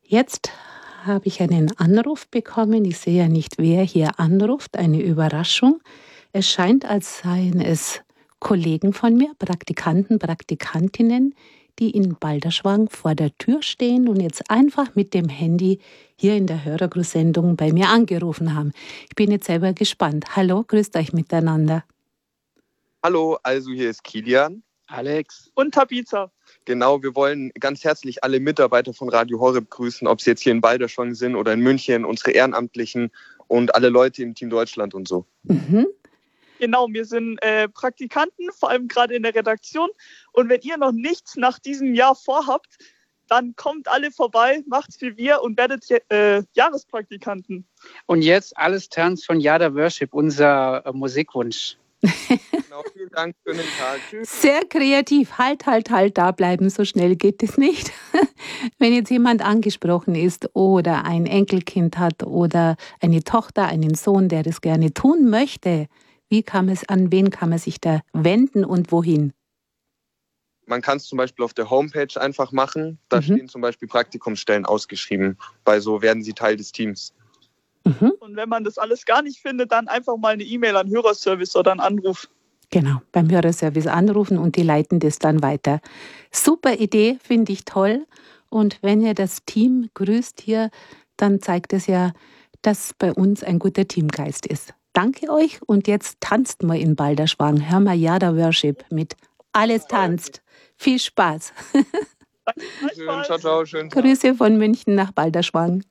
Jetzt habe ich einen Anruf bekommen. Ich sehe ja nicht, wer hier anruft. Eine Überraschung. Es scheint, als seien es Kollegen von mir, Praktikanten, Praktikantinnen, die in Balderschwang vor der Tür stehen und jetzt einfach mit dem Handy hier in der Hörergruß-Sendung bei mir angerufen haben. Ich bin jetzt selber gespannt. Hallo, grüßt euch miteinander. Hallo, also hier ist Kilian. Alex. Und Tabitha. Genau, wir wollen ganz herzlich alle Mitarbeiter von Radio Horeb grüßen, ob sie jetzt hier in Balderschwang sind oder in München, unsere Ehrenamtlichen und alle Leute im Team Deutschland und so. Mhm. Genau, wir sind Praktikanten, vor allem gerade in der Redaktion. Und wenn ihr noch nichts nach diesem Jahr vorhabt, dann kommt alle vorbei, macht's wie wir und werdet Jahrespraktikanten. Und jetzt alles Tanz von Yada Worship, unser Musikwunsch. Genau, vielen Dank für den Tag. Tschüss. Sehr kreativ. Halt, da bleiben. So schnell geht es nicht. Wenn jetzt jemand angesprochen ist oder ein Enkelkind hat oder eine Tochter, einen Sohn, der das gerne tun möchte, an wen kann man sich da wenden und wohin? Man kann es zum Beispiel auf der Homepage einfach machen. Da stehen zum Beispiel Praktikumsstellen ausgeschrieben, weil so werden sie Teil des Teams. Und wenn man das alles gar nicht findet, dann einfach mal eine E-Mail an Hörerservice oder einen Anruf. Genau, beim Hörerservice anrufen und die leiten das dann weiter. Super Idee, finde ich toll. Und wenn ihr das Team grüßt hier, dann zeigt es ja, dass bei uns ein guter Teamgeist ist. Danke euch und jetzt tanzt mal in Balderschwang. Hör mal Yada Worship mit Alles tanzt. Viel Spaß. Schön, ciao, ciao, schön. Grüße von München nach Balderschwang.